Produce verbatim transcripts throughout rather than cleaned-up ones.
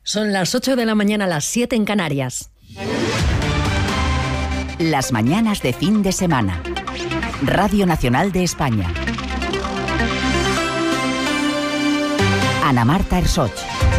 Son las ocho de la mañana, las siete en Canarias. Las mañanas de fin de semana. Radio Nacional de España. Ana Marta Ersoch.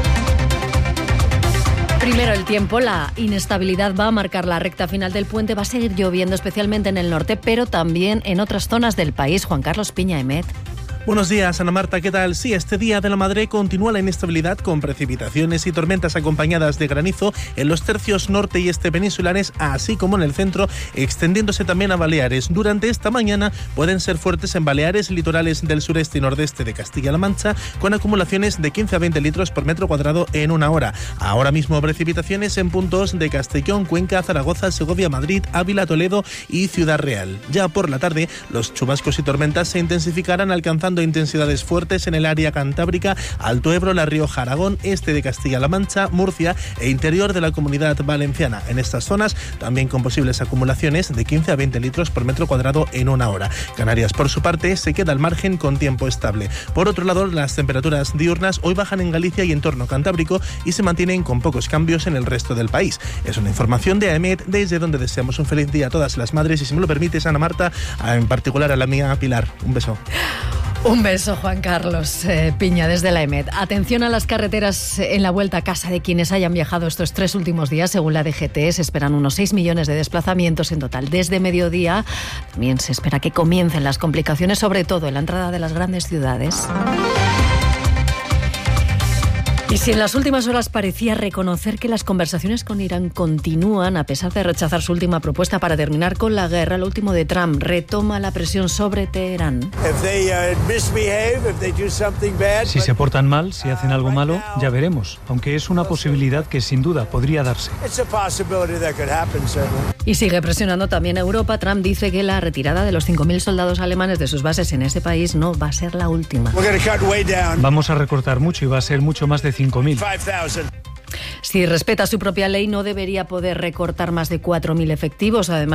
Primero el tiempo, la inestabilidad va a marcar la recta final del puente, va a seguir lloviendo especialmente en el norte, pero también en otras zonas del país. Juan Carlos Piña Emet. Buenos días, Ana Marta, ¿qué tal? Sí, este día de la Madre continúa la inestabilidad con precipitaciones y tormentas acompañadas de granizo en los tercios norte y este peninsulares, así como en el centro, extendiéndose también a Baleares. Durante esta mañana pueden ser fuertes en Baleares, litorales del sureste y nordeste de Castilla-La Mancha, con acumulaciones de quince a veinte litros por metro cuadrado en una hora. Ahora mismo precipitaciones en puntos de Castellón, Cuenca, Zaragoza, Segovia, Madrid, Ávila, Toledo y Ciudad Real. Ya por la tarde, los chubascos y tormentas se intensificarán, alcanzando intensidades fuertes en el área cantábrica, Alto Ebro, La Rioja, Aragón, este de Castilla-La Mancha, Murcia e interior de la Comunidad Valenciana. En estas zonas también con posibles acumulaciones de quince a veinte litros por metro cuadrado en una hora. Canarias, por su parte, se queda al margen con tiempo estable. Por otro lado, las temperaturas diurnas hoy bajan en Galicia y entorno cantábrico y se mantienen con pocos cambios en el resto del país. Es una información de AEMET, desde donde deseamos un feliz día a todas las madres y, si me lo permites, Ana Marta, en particular a la mía Pilar. Un beso. Un beso, Juan Carlos eh, Piña, desde la EMET. Atención a las carreteras en la vuelta a casa de quienes hayan viajado estos tres últimos días. Según la D G T, se esperan unos seis millones de desplazamientos en total. Desde mediodía también se espera que comiencen las complicaciones, sobre todo en la entrada de las grandes ciudades. Y si en las últimas horas parecía reconocer que las conversaciones con Irán continúan, a pesar de rechazar su última propuesta para terminar con la guerra, el último de Trump retoma la presión sobre Teherán. Si se portan mal, si hacen algo malo, ya veremos, aunque es una posibilidad que sin duda podría darse. Y sigue presionando también a Europa. Trump dice que la retirada de los cinco mil soldados alemanes de sus bases en ese país no va a ser la última. Vamos a recortar mucho y va a ser mucho más de cinco mil. Si respeta su propia ley, no debería poder recortar más de cuatro mil efectivos. Además,